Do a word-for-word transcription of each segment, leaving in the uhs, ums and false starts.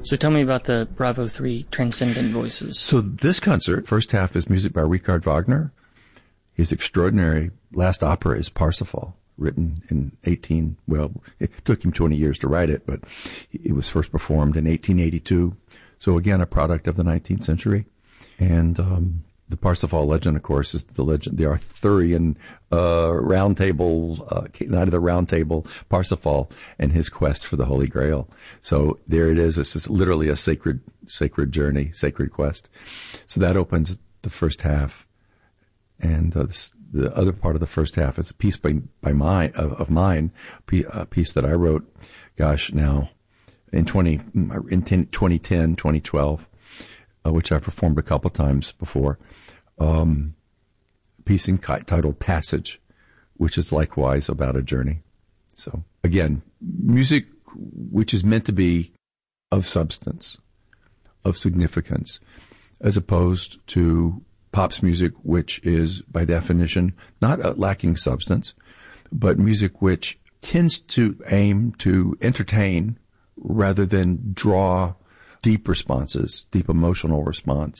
So tell me about the Bravo three Transcendent Voices. So this concert, first half is music by Richard Wagner. His extraordinary last opera is Parsifal, written in eighteen, well, it took him twenty years to write it, but it was first performed in eighteen eighty-two. So again, a product of the nineteenth century. And, um, the Parsifal legend, of course, is the legend, the Arthurian, uh, round table, uh, Knight of the Round Table, Parsifal, and his quest for the Holy Grail. So there it is. This is literally a sacred, sacred journey, sacred quest. So that opens the first half. And, uh, this, the other part of the first half is a piece by, by mine, of, of mine, a piece that I wrote, gosh, now, in twenty, in twenty ten, twenty twelve, uh, which I performed a couple times before. Um, piece in, titled Passage, which is likewise about a journey. So again, music which is meant to be of substance, of significance, as opposed to pop's music, which is by definition not uh, lacking substance, but music which tends to aim to entertain rather than draw deep responses, deep emotional response.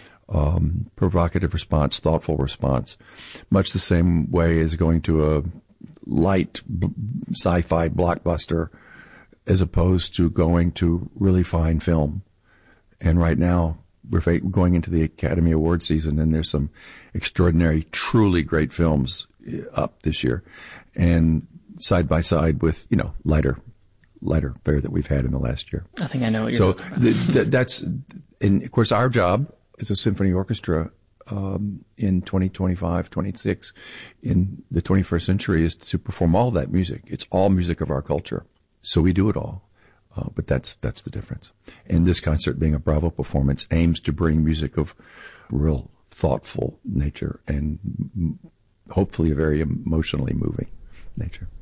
Um, provocative response, thoughtful response, much the same way as going to a light b- sci-fi blockbuster as opposed to going to really fine film. And right now, we're fa- going into the Academy Award season, and there's some extraordinary, truly great films up this year. And side by side with, you know, lighter, lighter fare that we've had in the last year. I think I know what you're so talking about. th- th- that's, and of course, our job as a symphony orchestra um, in twenty twenty-five, twenty-six, in the twenty-first century is to perform all that music. It's all music of our culture. So we do it all. Uh, but that's that's the difference. And this concert, being a Bravo performance, aims to bring music of real thoughtful nature and m- hopefully a very emotionally moving nature.